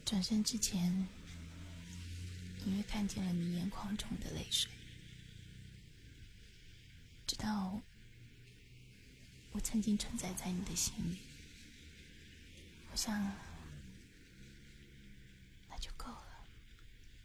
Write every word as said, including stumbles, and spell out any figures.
转身之前，隐约看见了你眼眶中的泪水，知道我曾经存在在你的心里。我想